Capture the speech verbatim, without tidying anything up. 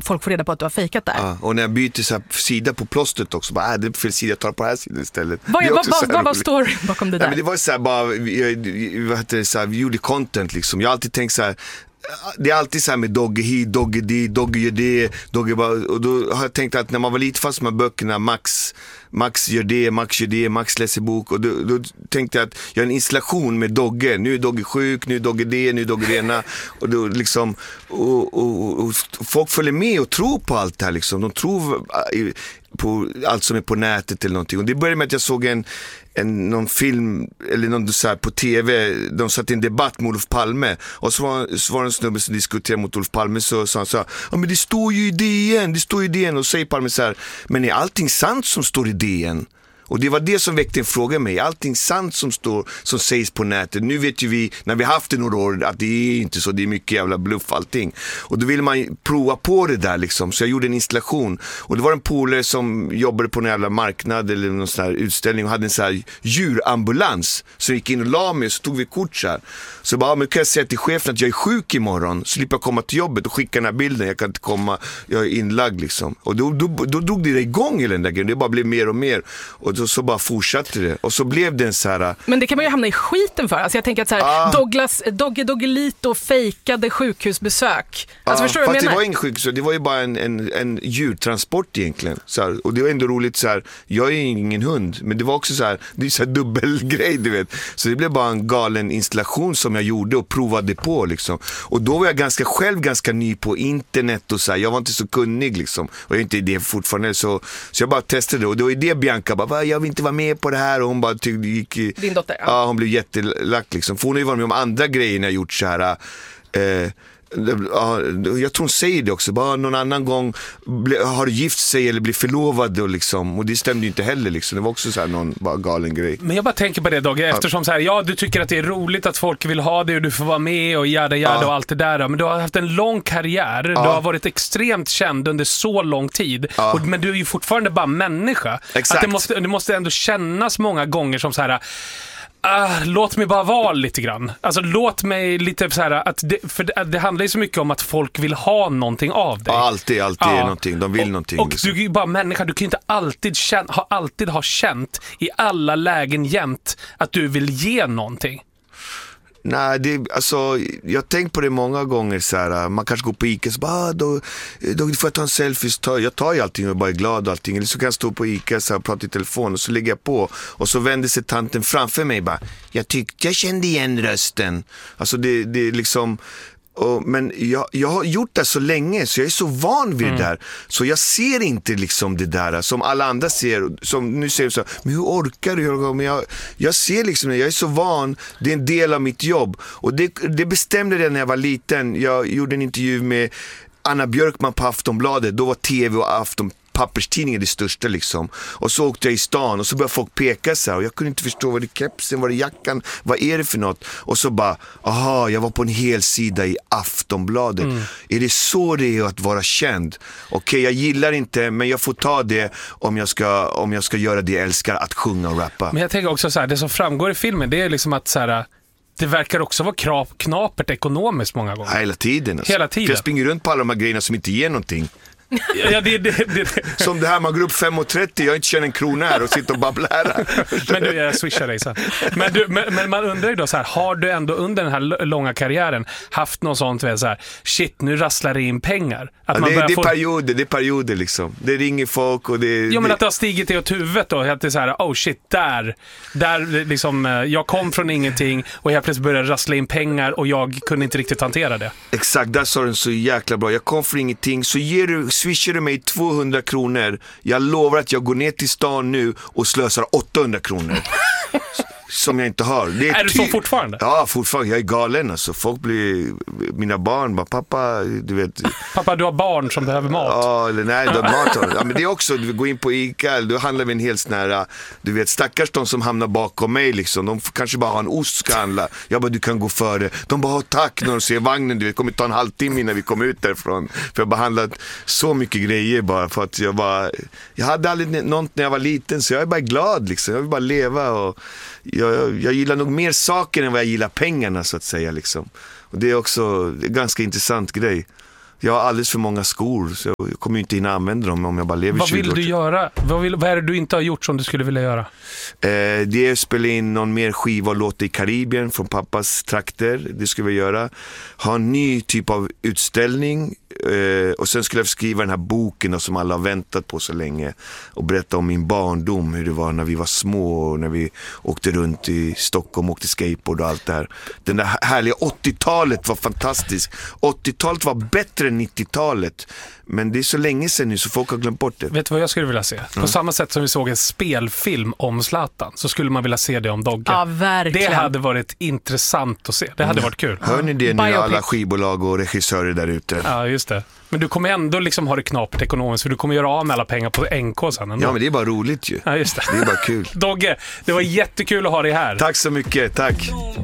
folk får reda på att du har fejkat där. Ja, och när jag byter så här sida på plåstret också, bara, äh, det är fel sida, jag tar på den här sidan istället. Vad är, vad, vad, vad var storyn bakom det där? Ja, men det var så här, bara, vad heter det, så här, vi gjorde content liksom. Jag har alltid tänkt så här, det är alltid så här med Dogge hit, Dogge dit, Dogge gör det, Dogge bara, och då har jag tänkt att när man var lite fast med böckerna, Max Max gör det, Max gör det, Max läser bok, och då, då tänkte jag att jag har en installation med Dogge. Nu är Dogge sjuk, nu är Dogge det, nu är Dogge det ena, och då liksom och, och, och, och folk följer med och tror på allt det här liksom. De tror på allt som är på nätet eller någonting. Och det började med att jag såg en En, någon film eller någon så här på tv, de satt i en debatt med Olof Palme, och så var, så var det en snubbe som diskuterade mot Olof Palme, så sa han så här, ja men det står ju i D N, det står i D N, och säger Palme så här, men är allting sant som står i D N? Och det var det som väckte en fråga mig. Allting sant som står, som sägs på nätet. Nu vet ju vi, när vi haft det några år, att det är inte så, det är mycket jävla bluff allting. Och då ville man prova på det där liksom. Så jag gjorde en installation. Och det var en polare som jobbade på en jävla marknad eller någon sån här utställning och hade en sån här djurambulans. Så jag gick in och la mig och så tog vi kort så här. Så bara, men kan jag säga till chefen att jag är sjuk imorgon, så slipper jag komma till jobbet och skicka den här bilden. Jag kan inte komma, jag är inlagd liksom. Och då, då, då drog det igång i den där grejen. Det bara blev mer och mer. Och då så bara fortsatte det. Och så blev det en så här... Men det kan man ju hamna i skiten för. Alltså jag tänker att så här, ah. Douglas, Dogge Doggelito fejkade sjukhusbesök. Alltså ah, förstår du vad jag menar? Det var ingen sjukhusbesök, det var ju bara en, en, en djurtransport egentligen. Så här, och det var ändå roligt så här, jag är ingen hund, men det var också så här, det är så här dubbelgrej, du vet. Så det blev bara en galen installation som jag gjorde och provade på liksom. Och då var jag ganska själv ganska ny på internet och så här, jag var inte så kunnig liksom. Och jag är inte det fortfarande, så, så jag bara testade det. Och då är det Bianca bara, jag vill inte vara med på det här, och hon bara tyckte gick i, din dotter, ja. Ja, hon blev jättelack liksom. För hon har ju varit med om andra grejer när jag gjort så här. Eh, ja, jag tror hon säger det också, bara någon annan gång ble, har gift sig eller blir förlovad och liksom, och det stämde ju inte heller liksom. Det var också så här någon bara galen grej. Men jag bara tänker på det, Dogge, eftersom så här, ja, du tycker att det är roligt att folk vill ha det och du får vara med och jada jada ja. och allt det där, men du har haft en lång karriär, ja. du har varit extremt känd under så lång tid, ja. och, men du är ju fortfarande bara människa. Exakt. Att det måste, det måste ändå kännas många gånger som så här, Uh, låt mig bara vara lite grann. Alltså låt mig lite så här att det, för det, det handlar ju så mycket om att folk vill ha någonting av dig. Ja, alltid, alltid ja. någonting. De vill och, någonting. Och liksom. du är ju bara människa, du kan ju inte alltid känna, ha, alltid ha känt i alla lägen jämt att du vill ge någonting. Nej, det, alltså, jag har tänkt på det många gånger så här, man kanske går på Ica så bara, ah, då, då får jag ta en selfie, så jag tar ju allting och bara är glad och allting, eller så kan jag stå på Ica så här, och prata i telefon, och så lägger jag på, och så vänder sig tanten framför mig bara, jag tyckte jag kände igen rösten. Alltså det, det är liksom, och, men jag, jag har gjort det så länge, så jag är så van vid mm. det där, så jag ser inte liksom det där som alla andra ser, som nu säger så, men hur orkar du? Men jag, jag ser liksom det, jag är så van, det är en del av mitt jobb, och det, det bestämde det när jag var liten. Jag gjorde en intervju med Anna Björkman på Aftonbladet, då var tv och Afton papperstidningen det största liksom. Och så åkte jag i stan och så började folk peka så här, och jag kunde inte förstå, vad det kepsen, vad det jackan, vad är det för något? Och så bara, aha, jag var på en hel sida i Aftonbladet. Mm. Är det så det är att vara känd? Okej, okay, jag gillar inte, men jag får ta det om jag ska, om jag ska göra det jag älskar, att sjunga och rappa. Men jag tänker också så här, det som framgår i filmen, det är liksom att så här, det verkar också vara krap, knapert ekonomiskt många gånger. Hela tiden. Alltså. Hela tiden. Jag springer runt på alla de här grejerna som inte ger någonting. Ja, det, det, det. Som det här, man går upp fem och trettio, jag inte känner en krona här och sitter och babblar här. Men du, jag swishar dig sen. Men, du, men, men man undrar ju då så här, har du ändå under den här långa karriären haft något sånt vet, så här, shit, nu rasslar det in pengar? Att ja, man det, det är få... perioder, det är perioder liksom. Det ringer folk och det... Jo, men det... att det har stigit i åt huvudet då, att det är så här, oh shit, där, där liksom, jag kom från ingenting och jag plötsligt började rassla in pengar och jag kunde inte riktigt hantera det. Exakt, där sa den så jäkla bra. Jag kom från ingenting, så ger du, swishar du mig tvåhundra kronor, jag lovar att jag går ner till stan nu och slösar åttahundra kronor. Som jag inte har. Det är är du ty- så fortfarande? Ja, fortfarande. Jag är galen alltså. Folk blir, mina barn bara, pappa, du vet. Pappa, du har barn som behöver mat. Ja, eller nej, de mat. Ja, men det är också, du går in på Ica, då handlar vi en helt sån här, du vet, stackars de som hamnar bakom mig liksom. De kanske bara har en ost ska handla. Jag bara, du kan gå före. De bara, tack, när de ser vagnen, du vet, kommer ta en halvtimme innan vi kommer ut därifrån. För jag har behandlat så mycket grejer bara för att jag bara, jag hade aldrig något när jag var liten, så jag är bara glad liksom. Jag vill bara leva och Jag, jag gillar nog mer saker än vad jag gillar pengarna så att säga liksom. Och det är också en ganska intressant grej. Jag har alldeles för många skor så jag kommer inte in och använda dem om jag bara lever vad tjugo år. Vad vill du göra? Vad, vill, vad är det du inte har gjort som du skulle vilja göra? Eh, det är att spela in någon mer skiva och låta i Karibien från pappas trakter. Det skulle vi göra. Ha en ny typ av utställning. Eh, och sen skulle jag skriva den här boken då, som alla har väntat på så länge. Och berätta om min barndom. Hur det var när vi var små. Och när vi åkte runt i Stockholm. Åkte skateboard och allt det här. Den där härliga åttiotalet var fantastiskt. åttiotalet var bättre än nittiotalet. Men det är så länge sedan nu så folk har glömt bort det. Vet du vad jag skulle vilja se? På mm. samma sätt som vi såg en spelfilm om Zlatan så skulle man vilja se det om Dogge. Ja, verkligen. Det hade varit intressant att se. Det hade mm. varit kul. Hör ni det nu, alla skivbolag och regissörer där ute? Ja, just det. Men du kommer ändå liksom ha det knapert ekonomiskt för du kommer göra av med alla pengar på N K sen ändå. Ja, men det är bara roligt ju. Ja, just det. Det är bara kul. Dogge, det var jättekul att ha dig här. Tack så mycket, tack.